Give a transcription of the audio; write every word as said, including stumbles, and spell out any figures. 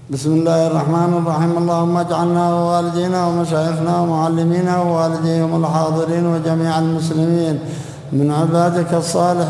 بسم الله الرحمن الرحيم. اللهم اجعلنا ووالدينا ومشايخنا ومعلمينا ووالديهم الحاضرين وجميع المسلمين من عبادك الصالحين